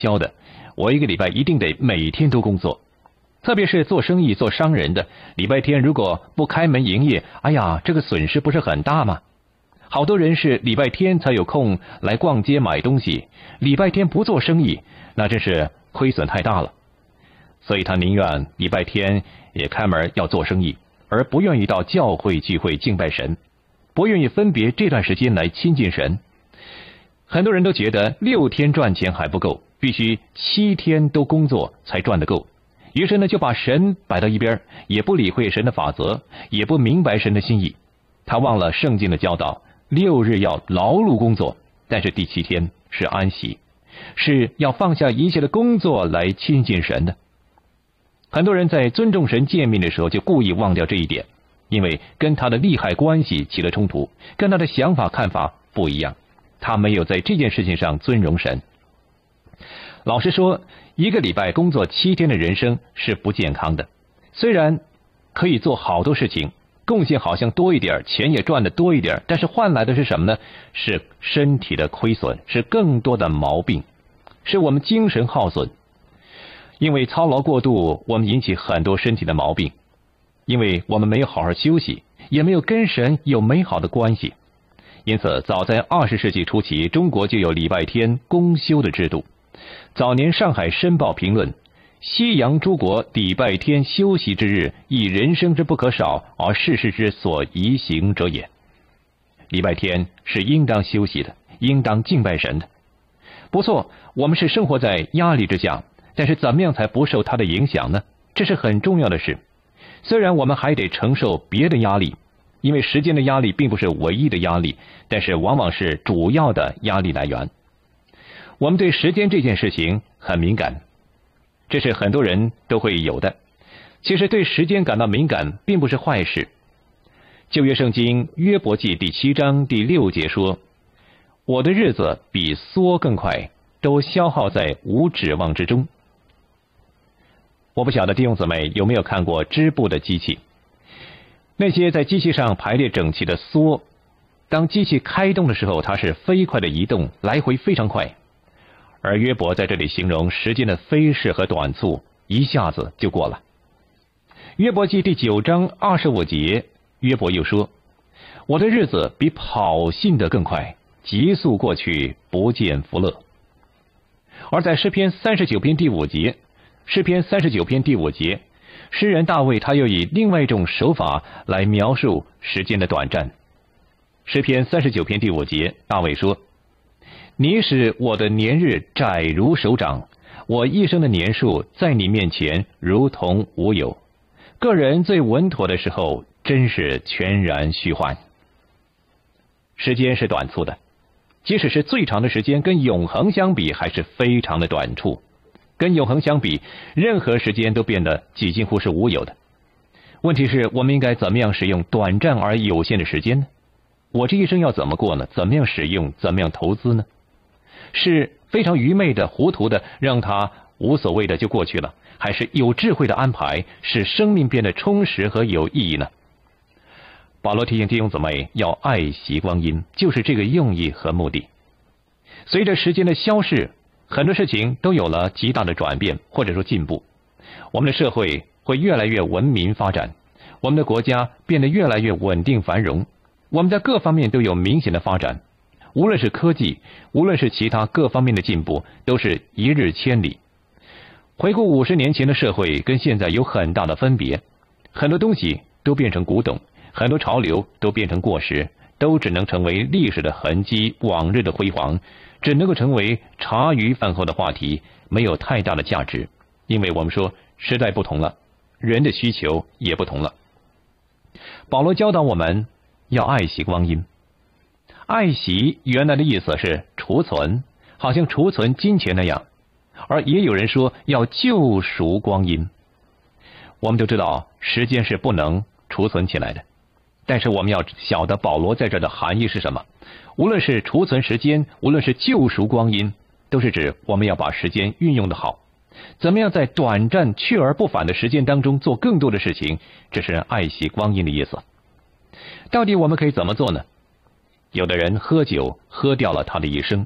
销的，我一个礼拜一定得每天都工作。特别是做生意做商人的，礼拜天如果不开门营业，哎呀，这个损失不是很大吗？好多人是礼拜天才有空来逛街买东西，礼拜天不做生意，那真是亏损太大了。所以他宁愿礼拜天也开门要做生意，而不愿意到教会聚会敬拜神，不愿意分别这段时间来亲近神。很多人都觉得6天赚钱还不够，必须7天都工作才赚得够，于是呢就把神摆到一边，也不理会神的法则，也不明白神的心意。他忘了圣经的教导，6日要劳碌工作，但是第7天是安息，是要放下一切的工作来亲近神的。很多人在尊重神诫命的时候就故意忘掉这一点，因为跟他的利害关系起了冲突，跟他的想法看法不一样，他没有在这件事情上尊荣神。老实说，一个礼拜工作7天的人生是不健康的。虽然可以做好多事情，贡献好像多一点，钱也赚得多一点，但是换来的是什么呢？是身体的亏损，是更多的毛病，是我们精神耗损。因为操劳过度，我们引起很多身体的毛病，因为我们没有好好休息，也没有跟神有美好的关系。因此早在20世纪初期，中国就有礼拜天公休的制度。早年上海申报评论，西洋诸国礼拜天休息之日，亦人生之不可少，而世事之所宜行者也。礼拜天是应当休息的，应当敬拜神的。不错，我们是生活在压力之下，但是怎么样才不受它的影响呢？这是很重要的事。虽然我们还得承受别的压力，因为时间的压力并不是唯一的压力，但是往往是主要的压力来源。我们对时间这件事情很敏感，这是很多人都会有的。其实对时间感到敏感并不是坏事。旧约圣经约伯记第7章第6节说，我的日子比梭更快，都消耗在无指望之中。我不晓得弟兄姊妹有没有看过织布的机器，那些在机器上排列整齐的梭，当机器开动的时候，它是飞快的移动，来回非常快。而约伯在这里形容时间的飞逝和短促，一下子就过了。约伯记第9章25节，约伯又说，我的日子比跑信的更快，急速过去，不见福乐。而在诗篇39篇第5节，诗篇39篇第5节，诗人大卫他又以另外一种手法来描述时间的短暂。诗篇39篇第5节，大卫说，你使我的年日窄如手掌，我一生的年数在你面前如同无有。个人最稳妥的时候，真是全然虚幻。时间是短促的，即使是最长的时间，跟永恒相比还是非常的短促。跟永恒相比，任何时间都变得几乎是无有的。问题是我们应该怎么样使用短暂而有限的时间呢？我这一生要怎么过呢？怎么样使用？怎么样投资呢？是非常愚昧的、糊涂的，让它无所谓的就过去了，还是有智慧的安排，使生命变得充实和有意义呢？保罗提醒弟兄姊妹要爱惜光阴，就是这个用意和目的。随着时间的消逝，很多事情都有了极大的转变，或者说进步。我们的社会会越来越文明发展，我们的国家变得越来越稳定繁荣，我们在各方面都有明显的发展。无论是科技，无论是其他各方面的进步，都是一日千里。回顾50年前的社会跟现在有很大的分别，很多东西都变成古董，很多潮流都变成过时，都只能成为历史的痕迹，往日的辉煌，只能够成为茶余饭后的话题，没有太大的价值。因为我们说时代不同了，人的需求也不同了。保罗教导我们要爱惜光阴。爱惜原来的意思是储存，好像储存金钱那样，而也有人说要救赎光阴。我们都知道时间是不能储存起来的，但是我们要晓得保罗在这的含义是什么。无论是储存时间，无论是救赎光阴，都是指我们要把时间运用得好，怎么样在短暂去而不返的时间当中做更多的事情，这是爱惜光阴的意思。到底我们可以怎么做呢？有的人喝酒喝掉了他的一生，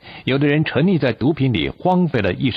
有的人沉溺在毒品里，荒废了一生。